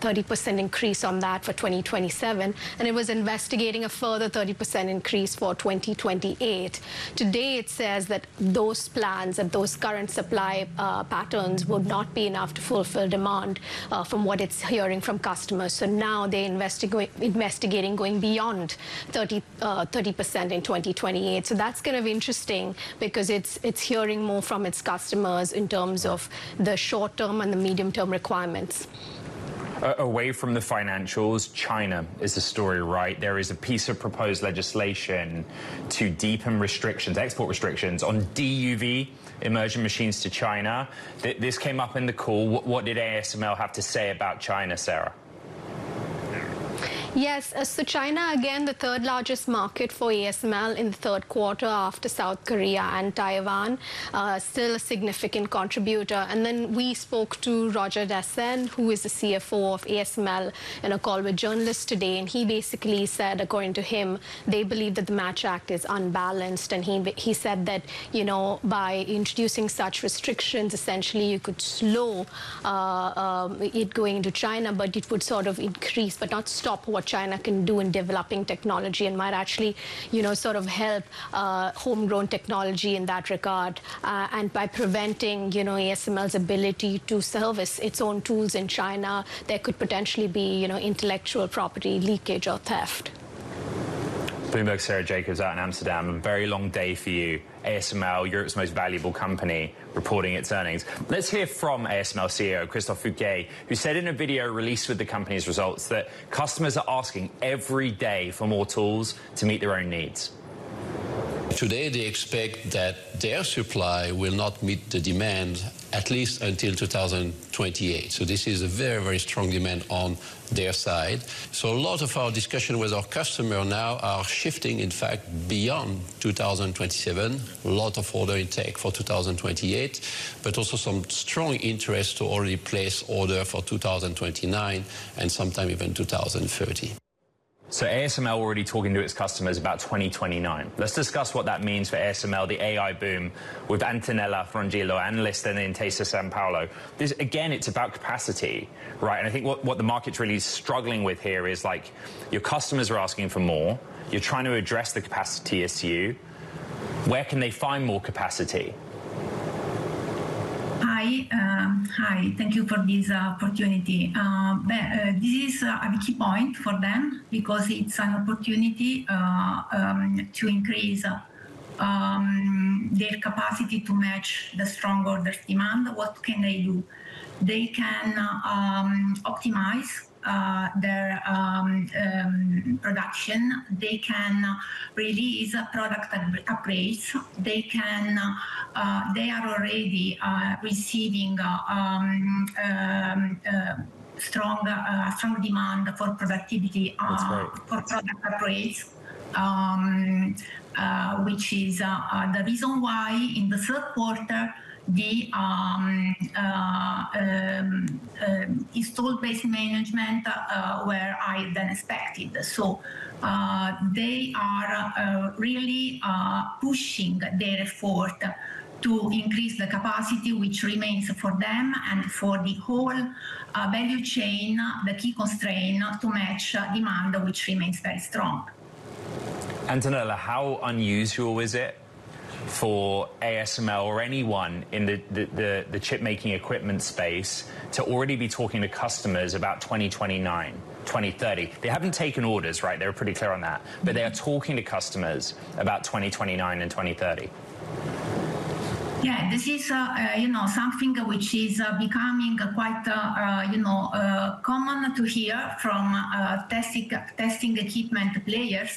30% increase on that for 2027, and it was investigating a further 30% increase for 2028. Today, it says that those plans and those current supply patterns would not be enough to fulfill demand from what it's hearing from customers. So now they're investigating going beyond 30% in 2028. So that's kind of interesting because it's hearing more from its customers in terms of the short-term and the medium-term requirements. Away from the financials, China is the story, right? There is a piece of proposed legislation to deepen restrictions, export restrictions on DUV immersion machines to China. This came up in the call. What did ASML have to say about China, Sarah? Yes, so China, again, the third largest market for ASML in the third quarter after South Korea and Taiwan, still a significant contributor. And then we spoke to Roger Dessen, who is the CFO of ASML, in a call with journalists today. And he basically said, according to him, they believe that the Match Act is unbalanced. And he said that, you know, by introducing such restrictions, essentially you could slow it going into China, but it would sort of increase, but not stop what China can do in developing technology, and might actually, you know, sort of help homegrown technology in that regard. And by preventing, you know, ASML's ability to service its own tools in China, there could potentially be, you know, intellectual property leakage or theft. Bloomberg, Sarah Jacobs out in Amsterdam. A very long day for you. ASML, Europe's most valuable company, reporting its earnings. Let's hear from ASML CEO Christophe Fouquet, who said in a video released with the company's results that customers are asking every day for more tools to meet their own needs. Today, they expect that their supply will not meet the demand at least until 2028. So this is a very, very strong demand on their side. So a lot of our discussion with our customer now are shifting, in fact, beyond 2027. A lot of order intake for 2028, but also some strong interest to already place order for 2029 and sometime even 2030. So ASML already talking to its customers about 2029. Let's discuss what that means for ASML, the AI boom, with Antonella Frongillo, analyst in Intesa Sanpaolo. This, again, it's about capacity, right? And I think what the market's really struggling with here is, like, your customers are asking for more. You're trying to address the capacity issue. Where can they find more capacity? Hi, thank you for this opportunity. This is a key point for them because it's an opportunity to increase their capacity to match the strong orders demand. What can they do? They can optimize their production. They can release product upgrades. They can. They are already receiving strong demand for productivity for product upgrades, which is the reason why in the third quarter the installed base management were higher than expected. So they are really pushing their effort to increase the capacity, which remains for them and for the whole value chain the key constraint to match demand, which remains very strong. Antonella, how unusual is it for ASML or anyone in the chip-making equipment space to already be talking to customers about 2029, 2030? They haven't taken orders, right? They were pretty clear on that. But they are talking to customers about 2029 and 2030. Yeah, this is something which is becoming quite common to hear from testing equipment players.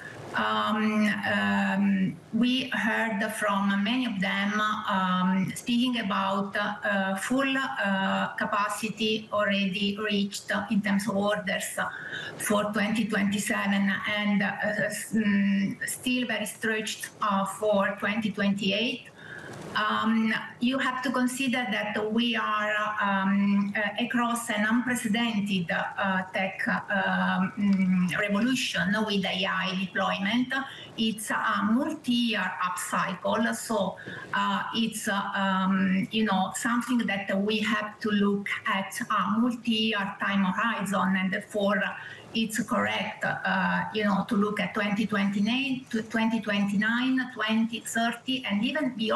We heard from many of them speaking about full capacity already reached in terms of orders for 2027 and still very stretched for 2028. You have to consider that we are across an unprecedented tech revolution with AI deployment. It's a multi-year upcycle, so it's something that we have to look at a multi-year time horizon, and therefore it's correct, to look at 2029, 2030, and even beyond.